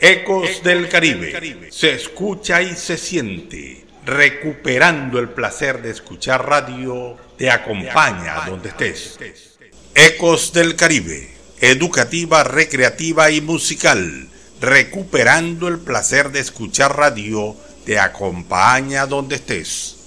Ecos del Caribe. Se escucha y se siente. Recuperando el placer de escuchar radio, te acompaña donde estés. Ecos del Caribe. Educativa, recreativa y musical. Recuperando el placer de escuchar radio, te acompaña donde estés.